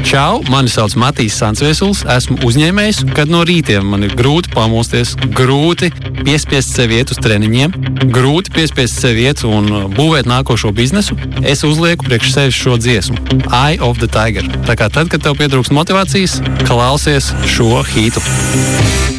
Čau, mani sauc Matīs Sancviesuls, esmu uzņēmējs, kad no rītiem man ir grūti pamosties, grūti piespiest sevi iet uz treniņiem, grūti piespiest sevi iet un būvēt nākošo biznesu, es uzlieku priekš sevis šo dziesmu, Eye of the Tiger. Tā kā tad, kad tev pietrūkst motivācijas, klausies šo hītu.